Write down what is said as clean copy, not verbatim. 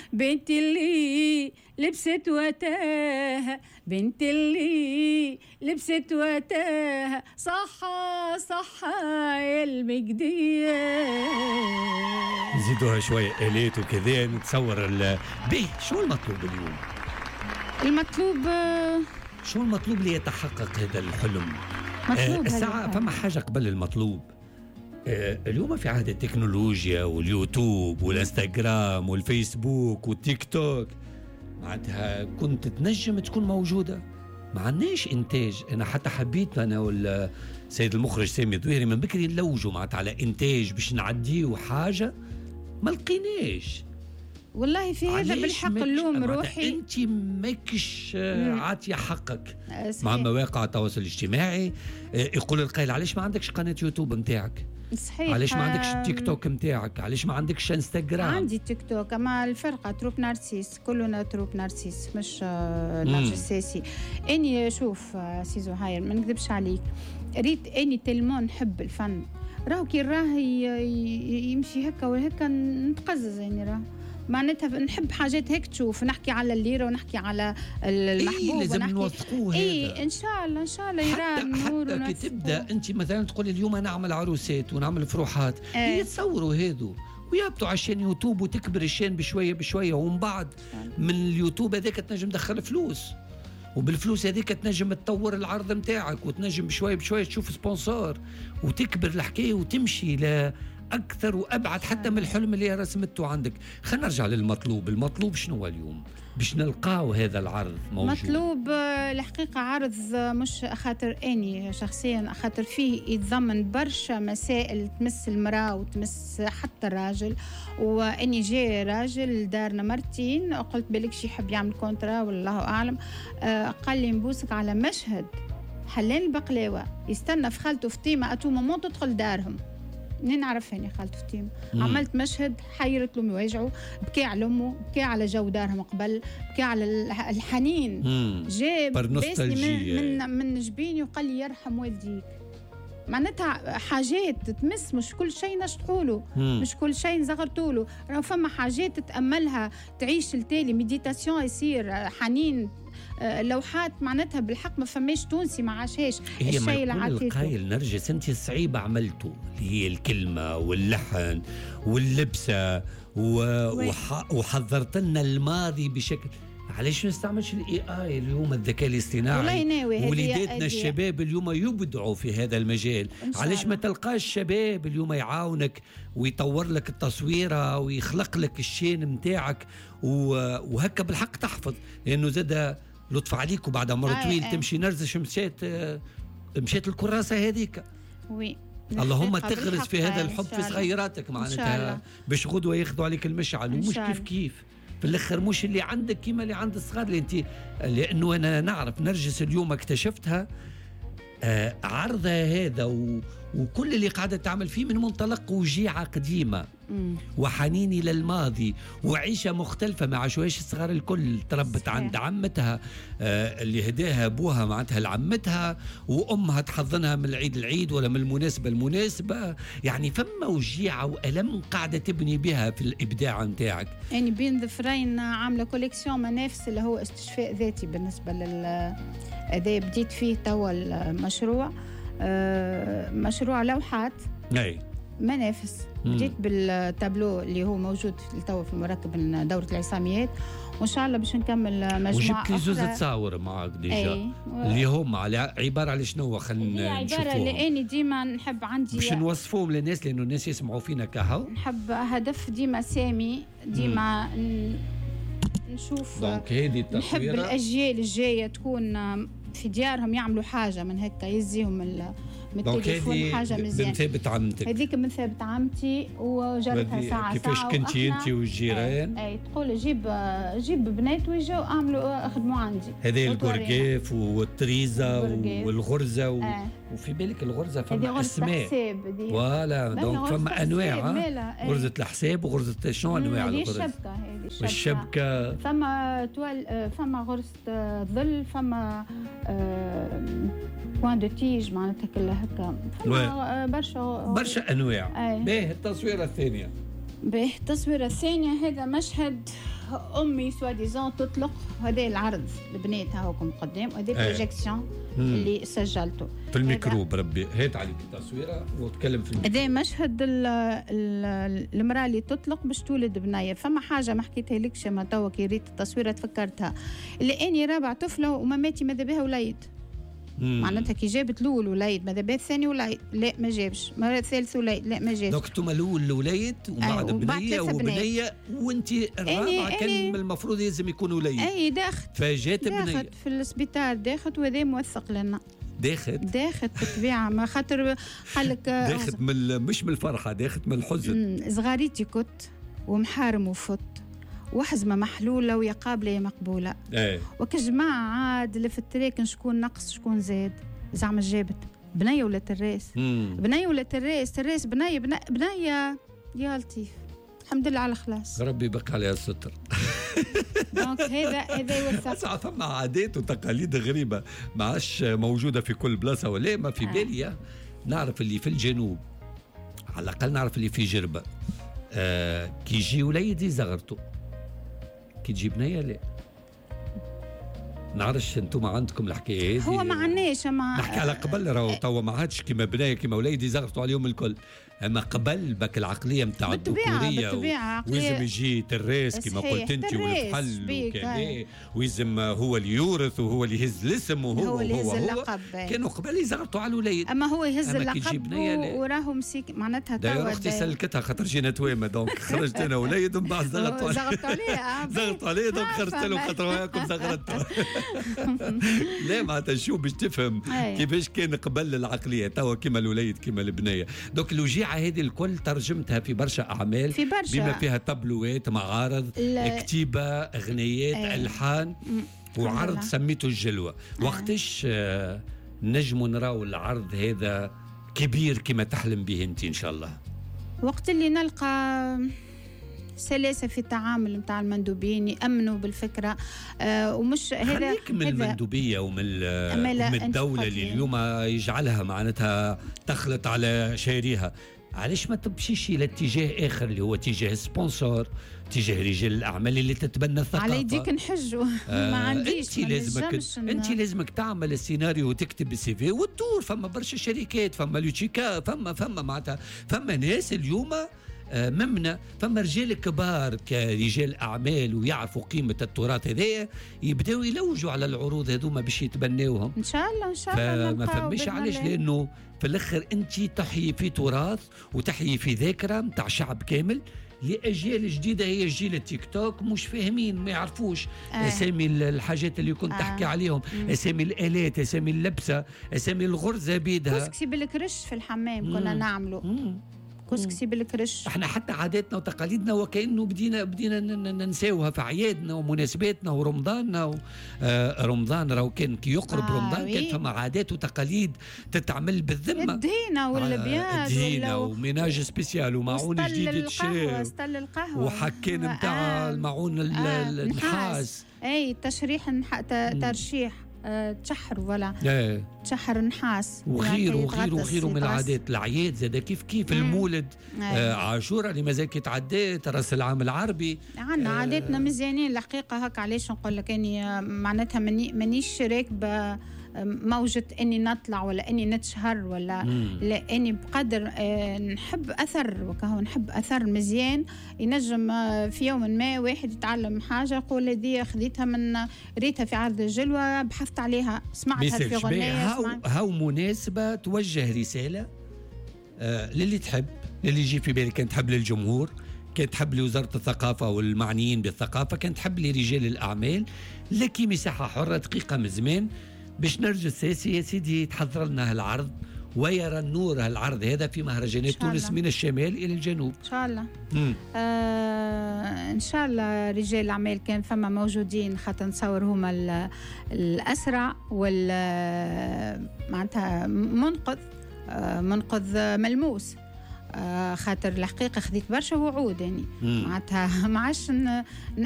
بنت اللي لبست وتاها، بنت اللي لبست وتاها، صحة صحة يا المجدية. نزيدوها شوية آلات وكذا نتصور بيه. شو المطلوب اليوم؟ المطلوب شو المطلوب ليتحقق هذا الحلم؟ مطلوب الساعة فما حاجة قبل المطلوب. اليوم في عهد التكنولوجيا واليوتيوب والانستغرام والفيسبوك والتيك توك، معناتها كنت تنجم تكون موجودة. ما عندناش إنتاج. أنا حتى حبيت أنا والسيد المخرج سامي الظويري من بكري نلوجوا معناتها على إنتاج باش نعديه حاجة، ما لقيناش. والله في هذا بالحق اللوم روحي. انت ماكش عاطيه حقك مع صحيح. مواقع التواصل الاجتماعي. يقول القائل علاش ما عندكش قناه يوتيوب نتاعك؟ صحيح. علاش ما عندكش تيك توك نتاعك؟ علاش ما عندكش انستغرام؟ عندي تيك توك، اما الفرقه تروب نارسيس، كلنا تروب نارسيس مش نارسيسي. اني شوف سي زهير ما نكذبش عليك، ريت اني تلمون نحب الفن، راهو كي راه يمشي هكا وهكا نتقزز، يعني راه معناتها نحب حاجات هيك تشوف، نحكي على الليرة ونحكي على المحبوب. لازم نوثقوه هذا. ان شاء الله ان شاء الله يرى النور. حتى كي تبدا انت مثلا تقول اليوم انا اعمل عروسات ونعمل فروحات، يتصوروا هذو ويابطوا على الشين يوتيوب وتكبر الشين بشويه بشويه، ومن بعد من اليوتيوب هذاك تنجم تدخل فلوس، وبالفلوس هذيك تنجم تطور العرض متاعك، وتنجم بشويه بشويه تشوف سبونسور وتكبر الحكايه وتمشي أكثر وأبعد حتى من الحلم اللي رسمته عندك. خلينا نرجع للمطلوب. المطلوب شنو اليوم باش نلقاو هذا العرض موجود؟ مطلوب الحقيقة عرض مش خاطر أني شخصيا، خاطر فيه يتضمن برشا مسائل تمس المرأة وتمس حتى الراجل. وأني جاي راجل دارنا مرتين، قلت بالك يحب يعمل كونترا والله أعلم، قال لي نبوسك على مشهد حلان البقلاوة يستنى في خالته فطيمة أتوما مو تدخل دارهم. منين نعرف هاني خالته فطيمة؟ عملت مشهد حيرت لهم يواجعوا، بكى على امه، بكى على جو دارهم قبل، بكى على الحنين. جاب من جبيني وقال لي يرحم والديك. معناتها حاجات تمس، مش كل شيء نشطحوله، مش كل شيء نزغرتوله، راه فما حاجات تتأملها تعيش التالي ميديتاسيون، يصير حنين. لوحات معناتها بالحق ما فماش تونسي ما عاشهاش الشيء اللي عديته. القايل نرجس انت الصعيبه عملته اللي هي الكلمه واللحن واللبسه وحضرت لنا الماضي بشكل. علاش ما نستعملش الاي اليوم، الذكاء الاصطناعي؟ وليداتنا الشباب اليوم يبدعوا في هذا المجال. علاش ما تلقاش الشباب اليوم يعاونك ويطور لك التصويره ويخلق لك الشين متاعك وهكا بالحق تحفظ، لانه زاد لطف عليك. وبعد مر طويل تمشي نرزش مشيت الكراسه هذيك. اللهم تغرس في هذا الحب في صغيراتك معناتها باش غدوه ياخذوا عليك المشعل. ومش كيف في الاخر مش اللي عندك كيما اللي عند الصغار اللي انت، لانه انا نعرف نرجس اليوم اكتشفتها عرضها هذا وكل اللي قاعدة تعمل فيه من منطلق وجيعة قديمة وحنين إلى الماضي وعيشة مختلفة. مع شويش الصغار الكل تربت عند عمتها اللي هداها أبوها معناتها لعمتها، وأمها تحضنها من العيد العيد ولا من المناسبة المناسبة. يعني فما وجيعة وألم قاعدة تبني بها في الإبداع متاعك. يعني بين ظفرين عاملة كوليكسيون منافس اللي هو استشفاء ذاتي بالنسبة هذا بديت فيه توا المشروع، مشروع لوحات منافس. بديت بالتابلو اللي هو موجود توا في المركب من دورة العصاميات، وإن شاء الله باش نكمل مجموعة وجبت لي زوز تصاور معك ديجا اللي هم عبارة على شنو؟ خلينا نشوفوهم. عبارة لأني ديما نحب عندي باش نوصفوهم للناس لأنه الناس يسمعوا فينا كهو. نحب هدف ديما سامي، ديما نشوف نحب الأجيال الجاية تكون في ديارهم يعملوا حاجة من هكا يزيهم من التليفون حاجة مزيان. بمثابة عمتك هذيك بمثابة عمتي وجرتها ساعة كيفاش كنتي انت والجيران؟ اي تقول جيب بنات ويجوا اعملوا اخدموا عندي. هذه القرقاف والتريزة والغرزة وفي بالك الغرزة فما اسماء فوالا دونك فما انواع. غرزة الحساب وغرزة شنو انواع الغرز؟ الشبكة والشبكة فما غرزة ظل، فما بوان دو تيج معناتها كلها هكا، برشا انواع. باهي التصويره الثانيه به التصويرة الثانية هذا مشهد أمي سواديزون تطلق، هذا العرض البنات هاكم قدام، وهذا بروجيكسيون اللي سجلته في الميكروب. ربي هات عليك التصويرة وتكلم في الميكروب. هذا مشهد المرأة اللي تطلق باش تولد بنية. فما حاجة ما حكيتها لكش ما توا كي ريت التصويرة تفكرتها، اللي أني رابع طفلة وماماتي ماذا بها وليد. معناتها كي جابت الاول وليد ماذا بها الثاني وليد، لا ما جابش، مرة الثالث وليد لا ما جابش. دونك انتم الاول وليد وبعد بنيه وبنيه، وانت الرابعه كان المفروض لازم يكون وليد. اي داخت فجات بنيه، داخت في السبيطار، داخت وهذا موثق لنا. داخت بالطبيعه، ما خاطر قالك داخت مش من الفرحه، داخت من الحزن. صغاريتي كنت ومحارم وفت وحزمة محلولة ويا قابلة يا مقبولة. وكجماعة عاد في التراكن شكون نقص شكون زاد. زعما جابت بنية ولا تراس؟ بنية ولا تراس بنية يا لطيف. الحمد لله على خلاص، ربي يبقى عليها الستر. دونك هذا يوثق. ثم عادات وتقاليد غريبة ما عادش موجودة في كل بلاصة، ولا ما في بالي. نعرف اللي في الجنوب، على الأقل نعرف اللي في جربة كي يجي وليد يزغرتو، كي تجي بنية لا. نعرفش انتم عندكم الحكايه هذه؟ هو ما عندناش، نحكي على قبل راهو توا ما عادش كيما بنايه كيما وليد يزغرتوا عليهم الكل. اما قبل بك العقليه نتاع الذكوريه ويزم يجي تراس كيما قلت انت والفحل وكذا، ويزم هو اللي يورث وهو اللي يهز الاسم وهو اللي يهز اللقب. كانوا قبل يزغرتوا على الوليد، اما هو يهز اللقب وراه مسيك معناتها توا. داير اختي سلكتها خاطر جينا تويمه، دونك خرجت انا وليد ومن بعد زغرتوا عليه زغرتوا عليه دونك خرجت له خاطر وياكم زغرتوا. لا معناتها شو باش تفهم كيفاش كان قبل العقليه توا كيما الوليد كيما البنيه. دونك الوجيعه هذه الكل ترجمتها في برشا اعمال، في برشا بما فيها تابلوات، معارض، كتيبه، اغنيات، الحان وعرض سميته الجلوه. وقتاش نجموا نراو العرض هذا كبير كما تحلم به انت ان شاء الله؟ وقت اللي نلقى سلاسة في التعامل متاع المندوبين يأمنوا بالفكرة، ومش هذا خليك من المندوبية ومن الدولة اللي اليوم يجعلها معناتها تخلط على شاريها. علاش ما تمشيش الى اتجاه اخر اللي هو اتجاه السبونسور، اتجاه رجال الاعمال اللي تتبنى الثقافه؟ على يديك نحجوا ما عنديش. انت لازمك تعمل السيناريو وتكتب السي في وتدور. فما برشا شركات، فما لوتشيكا، فما معناتها فما ناس اليوم ممنة، فما رجال كبار كرجال أعمال ويعرفوا قيمة التراث هذايا يبداو يلوجوا على العروض هذوما باش يتبناوهم إن شاء الله. فما فماش علاش، لأنه في الآخر أنت تحيي في تراث وتحيي في ذاكرة متاع شعب كامل لأجيال جديدة. هي جيل التيك توك مش فاهمين، ما يعرفوش أسامي الحاجات اللي كنت تحكي عليهم، أسامي الآلات، أسامي اللبسة، أسامي الغرزة بيدها. كسكسي بالكرش في الحمام كنا نعمله كسكسي بالكرش. احنا حتى عاداتنا وتقاليدنا وكأنه بدينا ننساوها في اعيادنا ومناسباتنا ورمضاننا رمضان راهو كان كي يقرب رمضان كان فما عادات وتقاليد تتعمل بالذمه، الدهينه والبياض الدهينه ومناج سبيسيال ومعون جديد يتشرب وحكين نتاع المعون النحاس. اي تشريح ترشيح تشحر ولا تشحر نحاس وغيره من العادات. الأعياد زاد كيف المولد، عاشوراء اللي مازال كيتعدات، راس العام العربي. عندنا عاداتنا مزيانين الحقيقة. هكا علاش نقول لك اني معناتها مانيش راكبة موجة اني نطلع ولا اني نتشهر ولا لاني بقدر نحب اثر، وكهو نحب اثر مزيان ينجم في يوم ما واحد يتعلم حاجه يقول هذه خذيتها من ريتها في عرض الجلوه، بحثت عليها، سمعتها في اغنيه. هاو مناسبه توجه رساله للي تحب، للي يجي في بالك. كانت تحب للجمهور، كانت تحب لوزاره الثقافه والمعنيين بالثقافه، كانت تحب لرجال الاعمال. لكن مساحه حره دقيقه من زمان باش نرجو السياسي يا سيدي يتحضر لنا هالعرض ويرى النور هالعرض هذا في مهرجانات تونس من الشمال إلى الجنوب إن شاء الله. إن شاء الله رجال الأعمال كان فما موجودين خاطر نصور هما الأسرع معناتها منقذ ملموس، خاطر الحقيقة خذيت برشا وعود يعني معناتها ما عادش